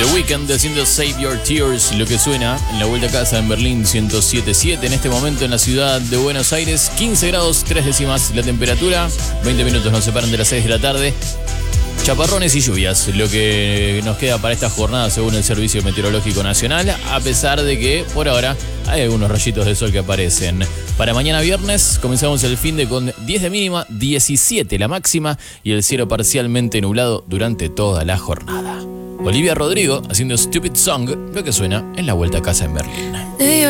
Weeknd haciendo Save Your Tears, lo que suena en la vuelta a casa en Berlín 107.7. En este momento en la ciudad de Buenos Aires, 15 grados 3 décimas la temperatura, 20 minutos nos separan de las 6 de la tarde. Chaparrones y lluvias, lo que nos queda para esta jornada según el Servicio Meteorológico Nacional, a pesar de que por ahora hay algunos rayitos de sol que aparecen. Para mañana viernes comenzamos el finde con 10 de mínima, 17 la máxima y el cielo parcialmente nublado durante toda la jornada. Olivia Rodrigo haciendo Stupid Song, lo que suena en la vuelta a casa en Berlín.